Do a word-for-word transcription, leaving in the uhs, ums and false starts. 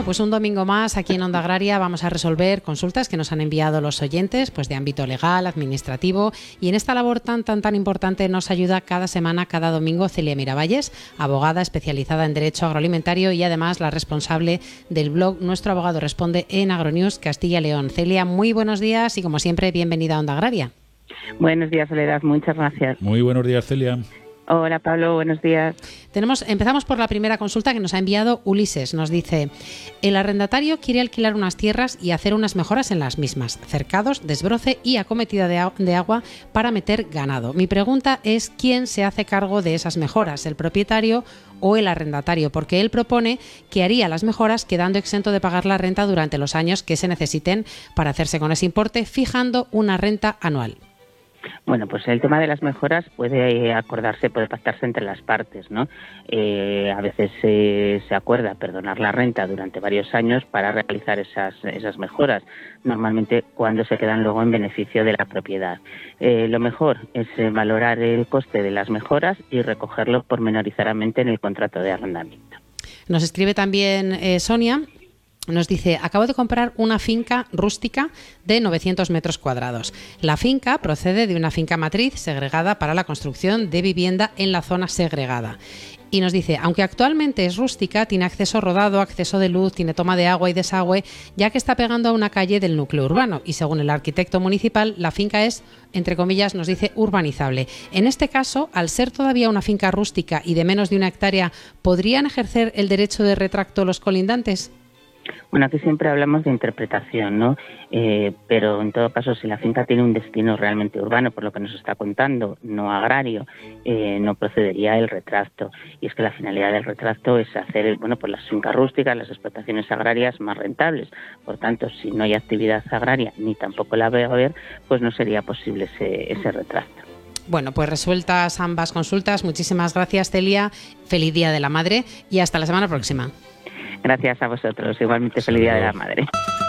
pues un domingo más aquí en Onda Agraria vamos a resolver consultas que nos han enviado los oyentes, pues de ámbito legal, administrativo, y en esta labor tan tan tan importante nos ayuda cada semana, cada domingo, Celia Miravalles, abogada especializada en Derecho Agroalimentario y además la responsable del blog Nuestro Abogado Responde en Agronews Castilla y León. Celia, muy buenos días y como siempre, bienvenida a Onda Agraria. Buenos días, Soledad, muchas gracias. Muy buenos días, Celia. Hola, Pablo, buenos días. Tenemos, empezamos por la primera consulta que nos ha enviado Ulises. Nos dice, el arrendatario quiere alquilar unas tierras y hacer unas mejoras en las mismas, cercados, desbroce y acometida de, de agua para meter ganado. Mi pregunta es, ¿quién se hace cargo de esas mejoras, el propietario o el arrendatario? Porque él propone que haría las mejoras quedando exento de pagar la renta durante los años que se necesiten para hacerse con ese importe, fijando una renta anual. Bueno, pues el tema de las mejoras puede acordarse, puede pactarse entre las partes, ¿no? Eh, a veces eh, se acuerda perdonar la renta durante varios años para realizar esas esas mejoras, normalmente cuando se quedan luego en beneficio de la propiedad. Eh, lo mejor es eh, valorar el coste de las mejoras y recogerlo pormenorizadamente en el contrato de arrendamiento. Nos escribe también eh, Sonia. Nos dice, acabo de comprar una finca rústica de novecientos metros cuadrados. La finca procede de una finca matriz segregada para la construcción de vivienda en la zona segregada. Y nos dice, aunque actualmente es rústica, tiene acceso rodado, acceso de luz, tiene toma de agua y desagüe, ya que está pegando a una calle del núcleo urbano. Y según el arquitecto municipal, la finca es, entre comillas, nos dice, urbanizable. En este caso, al ser todavía una finca rústica y de menos de una hectárea, ¿podrían ejercer el derecho de retracto los colindantes? Bueno, aquí siempre hablamos de interpretación, ¿no? Eh, pero en todo caso, si la finca tiene un destino realmente urbano, por lo que nos está contando, no agrario, eh, no procedería el retracto. Y es que la finalidad del retracto es hacer, bueno, pues las fincas rústicas, las explotaciones agrarias más rentables. Por tanto, si no hay actividad agraria ni tampoco la va a haber, pues no sería posible ese, ese retracto. Bueno, pues resueltas ambas consultas. Muchísimas gracias, Celia. Feliz Día de la Madre y hasta la semana próxima. Gracias a vosotros. Igualmente, feliz Día de la Madre.